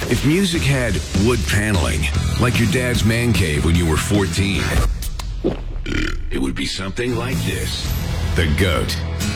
If music had wood paneling, like your dad's man cave when you were 14, it would be something like this. The GOAT.